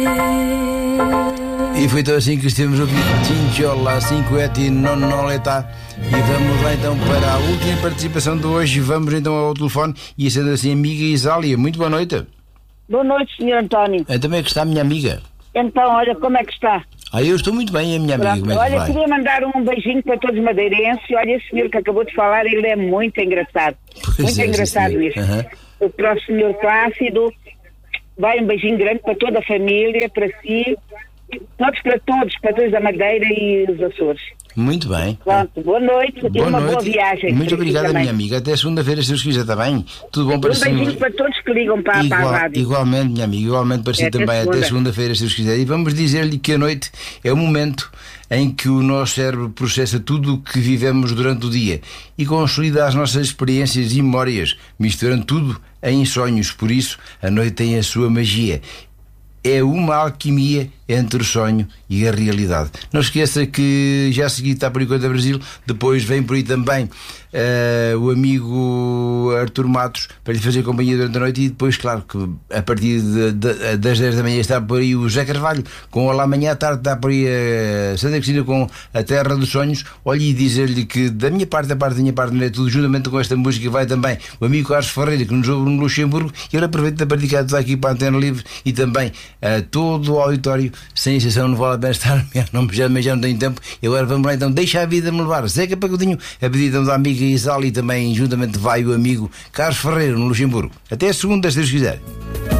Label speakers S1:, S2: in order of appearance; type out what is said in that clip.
S1: E foi então assim que estivemos a ouvir Cinchola, 5 Nonoleta. E vamos lá então para a última participação de hoje. Vamos então ao telefone e sendo assim, amiga Isália. Muito boa noite.
S2: Boa noite, Sr. António.
S1: Também é que está a minha amiga.
S2: Então, olha, como é que está?
S1: Eu estou muito bem, a minha amiga.
S2: Pronto,
S1: Como é que
S2: olha,
S1: vai?
S2: queria mandar um beijinho para todos os madeirenses. Olha, esse senhor que acabou de falar, ele é muito engraçado.
S1: Pois
S2: muito
S1: é,
S2: engraçado
S1: sim,
S2: isso.
S1: senhor.
S2: Para o senhor Plácido, vai um beijinho grande para toda a família, para si, para todos da Madeira e os Açores.
S1: Muito bem.
S2: Pronto, boa noite e uma boa viagem.
S1: Muito obrigado, minha amiga. Até segunda-feira, se Deus quiser, está bem? Tudo bom para si?
S2: Um beijinho para todos que ligam para a rádio.
S1: Igualmente, minha amiga, igualmente para si também. Até segunda-feira, se Deus quiser. E vamos dizer-lhe que a noite é o momento em que o nosso cérebro processa tudo o que vivemos durante o dia e consolida as nossas experiências e memórias, misturando tudo em sonhos. Por isso, a noite tem a sua magia. É uma alquimia entre o sonho e a realidade. Não esqueça que já a seguir está por enquanto a Brasil, depois vem por aí também o amigo Artur Matos para lhe fazer companhia durante a noite, e depois, claro, que a partir das 10 da manhã está por aí o José Carvalho com Olá Amanhã à Tarde, está por aí a Santa Cristina com a Terra dos Sonhos. Olhe, e dizer-lhe que da minha parte, da minha parte, não é tudo, juntamente com esta música vai também o amigo Carlos Ferreira, que nos ouve no Luxemburgo, e eu aproveito para dedicar tudo aqui para a Antena Livre e também a todo o auditório. Sem exceção, não vale a pena estar, já não tenho tempo. E agora vamos lá então, deixa a vida me levar. Zeca Pagodinho, a pedido da amiga Isália, e também juntamente vai o amigo Carlos Ferreira no Luxemburgo. Até a segunda, se Deus quiser.